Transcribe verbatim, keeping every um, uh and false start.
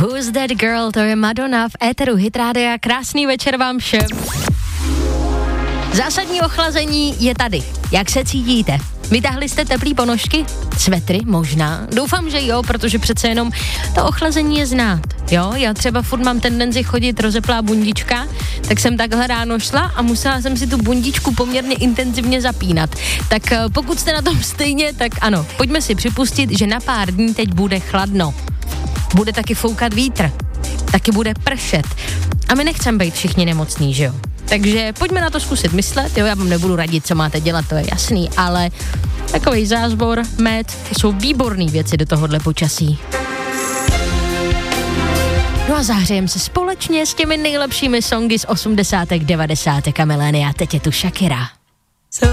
Who's that girl? To je Madonna v éteru Hit Rádia. Krásný večer vám všem. Zásadní ochlazení je tady. Jak se cítíte? Vytáhli jste teplý ponožky? Svetry možná? Doufám, že jo, protože přece jenom to ochlazení je znát. Jo, já třeba furt mám tendenci chodit rozeplá bundička, tak jsem takhle ráno šla a musela jsem si tu bundičku poměrně intenzivně zapínat. Tak pokud jste na tom stejně, tak ano, pojďme si připustit, že na pár dní teď bude chladno. Bude taky foukat vítr, taky bude pršet. A my nechceme být všichni nemocní, že jo? Takže pojďme na to zkusit myslet, jo, já vám nebudu radit, co máte dělat, to je jasný, ale takovej zázvor, med, to jsou výborné věci do tohohle počasí. No a zahřejeme se společně s těmi nejlepšími songy z osmdesátek, devadesátek a milénia. Teď je tu Shakira.